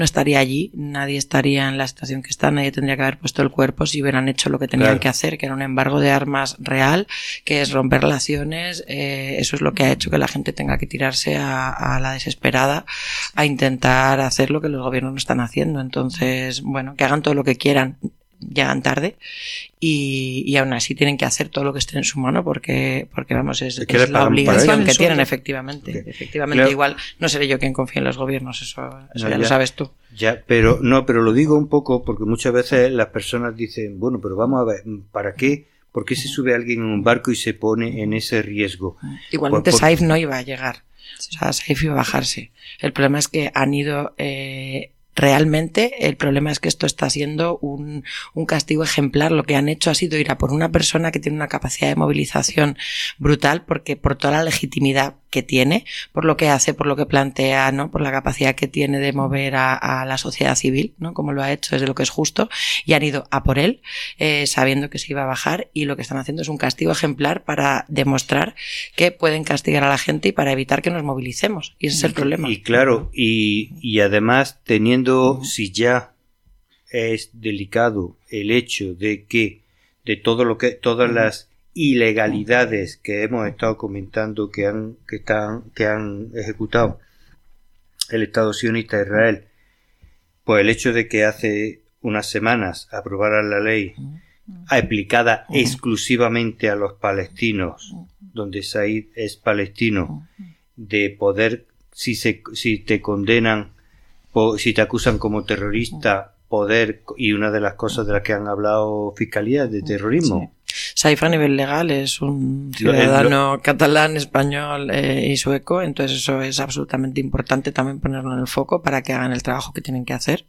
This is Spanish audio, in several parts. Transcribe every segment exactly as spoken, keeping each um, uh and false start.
no estaría allí, nadie estaría en la situación que está, nadie tendría que haber puesto el cuerpo si hubieran hecho lo que tenían claro. que hacer, que era un embargo de armas real, que es romper relaciones, eh, eso es lo que ha hecho que la gente tenga que tirarse a, a la desesperada a intentar hacer lo que los gobiernos no están haciendo. Entonces, bueno, que hagan todo lo que quieran, llegan tarde y, y aún así tienen que hacer todo lo que esté en su mano porque, porque vamos, es, es la obligación que tienen, efectivamente. Okay. Efectivamente, claro. Igual no seré yo quien confíe en los gobiernos, eso, eso no, ya, ya lo sabes tú. Ya, pero no, pero lo digo un poco porque muchas veces las personas dicen, bueno, pero vamos a ver, ¿para qué? ¿Por qué se sube alguien en un barco y se pone en ese riesgo? Igualmente por, por... Saif no iba a llegar, o sea, Saif iba a bajarse. El problema es que han ido... Eh, Realmente el problema es que esto está siendo un, un castigo ejemplar. Lo que han hecho ha sido ir a por una persona que tiene una capacidad de movilización brutal, porque por toda la legitimidad que tiene, por lo que hace, por lo que plantea, ¿no? Por la capacidad que tiene de mover a, a la sociedad civil, ¿no? Como lo ha hecho desde lo que es justo, y han ido a por él, eh, sabiendo que se iba a bajar, y lo que están haciendo es un castigo ejemplar para demostrar que pueden castigar a la gente y para evitar que nos movilicemos. Y ese es el problema. Y claro, y, y además teniendo, uh-huh. si ya es delicado el hecho de que de todo lo que, todas uh-huh. las ilegalidades que hemos estado comentando que han que están que han ejecutado el Estado sionista de Israel, pues el hecho de que hace unas semanas aprobaran la ley aplicada exclusivamente a los palestinos, donde Said es palestino, de poder, si se si te condenan, si te acusan como terrorista, poder, y una de las cosas de las que han hablado fiscalía de terrorismo. Sí. Saif a nivel legal es un ciudadano lo, catalán, español eh, y sueco, entonces eso es absolutamente importante también ponerlo en el foco para que hagan el trabajo que tienen que hacer.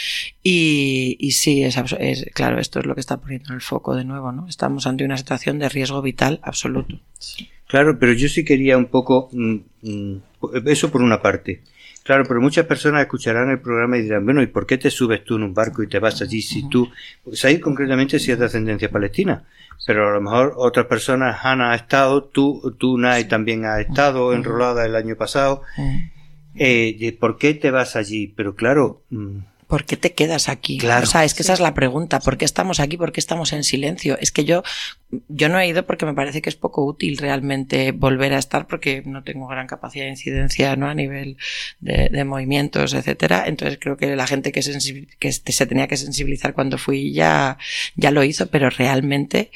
Y, y sí, es, es claro, esto es lo que está poniendo en el foco de nuevo, ¿no? Estamos ante una situación de riesgo vital absoluto. Sí. Claro, pero yo sí quería un poco, mm, mm, eso por una parte. Claro, pero muchas personas escucharán el programa y dirán, bueno, ¿y por qué te subes tú en un barco y te vas allí si tú... Pues ahí concretamente si es de ascendencia palestina, pero a lo mejor otras personas, Hannah ha estado, tú, tú Nay, también has estado enrolada el año pasado. Eh, ¿Por qué te vas allí? Pero claro... ¿Por qué te quedas aquí? Claro. O sea, es que esa es la pregunta. ¿Por qué estamos aquí? ¿Por qué estamos en silencio? Es que yo, yo no he ido porque me parece que es poco útil realmente volver a estar porque no tengo gran capacidad de incidencia, ¿no? A nivel de, de movimientos, etcétera. Entonces creo que la gente que, sensibil, que se tenía que sensibilizar cuando fui ya, ya lo hizo, pero realmente,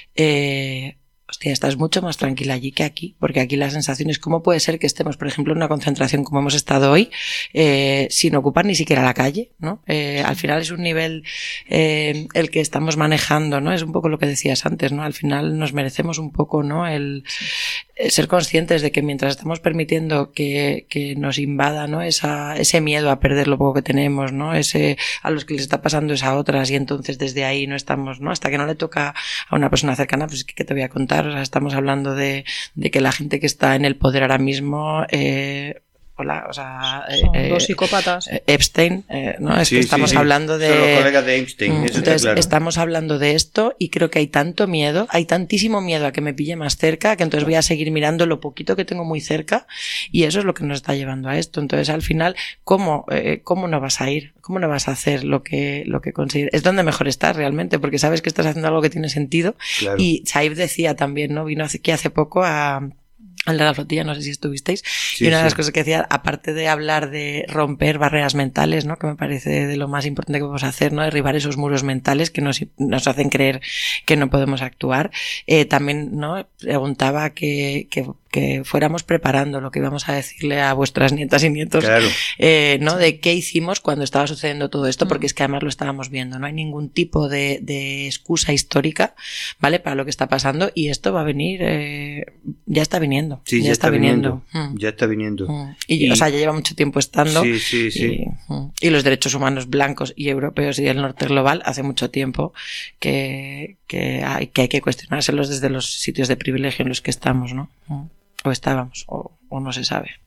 eh, hostia, estás mucho más tranquila allí que aquí, porque aquí la sensación es cómo puede ser que estemos, por ejemplo, en una concentración como hemos estado hoy, eh, sin ocupar ni siquiera la calle, ¿no? Eh, al final es un nivel, eh, el que estamos manejando, ¿no? Es un poco lo que decías antes, ¿no? Al final nos merecemos un poco, ¿no? El eh, ser conscientes de que mientras estamos permitiendo que, que nos invada, ¿no? Esa, ese miedo a perder lo poco que tenemos, ¿no? Ese, a los que les está pasando es a otras y entonces desde ahí no estamos, ¿no? Hasta que no le toca a una persona cercana, pues ¿qué te voy a contar? O sea, estamos hablando de, de que la gente que está en el poder ahora mismo, eh, hola, o sea, eh, dos psicópatas. Eh, Epstein, eh, ¿no? Es sí, que estamos sí, sí. hablando de... Son los colegas de Epstein, eso entonces, está claro. Estamos hablando de esto y creo que hay tanto miedo, hay tantísimo miedo a que me pille más cerca, que entonces voy a seguir mirando lo poquito que tengo muy cerca y eso es lo que nos está llevando a esto. Entonces, al final, ¿cómo, eh, cómo no vas a ir? ¿Cómo no vas a hacer lo que, lo que consideres? Es donde mejor estás realmente, porque sabes que estás haciendo algo que tiene sentido. Claro. Y Saif decía también, ¿no? Vino aquí hace poco a... al de la flotilla, no sé si estuvisteis, sí, y una de las sí. cosas que decía, aparte de hablar de romper barreras mentales, ¿no? Que me parece de lo más importante que podemos hacer, ¿no? Derribar esos muros mentales que nos, nos hacen creer que no podemos actuar. Eh, también, ¿no? Preguntaba que, que, que fuéramos preparando lo que íbamos a decirle a vuestras nietas y nietos, claro. eh, ¿no? De qué hicimos cuando estaba sucediendo todo esto, porque es que además lo estábamos viendo, no hay ningún tipo de, de excusa histórica, ¿vale? Para lo que está pasando y esto va a venir, eh, ya está viniendo. Sí, ya, ya está, está viniendo. viniendo. Ya está viniendo. Mm. Y, y, o sea, ya lleva mucho tiempo estando. Sí, sí, sí. Y, y los derechos humanos blancos y europeos y del norte global hace mucho tiempo que, que, hay, que hay que cuestionárselos desde los sitios de privilegio en los que estamos, ¿no? O estábamos, o, o no se sabe.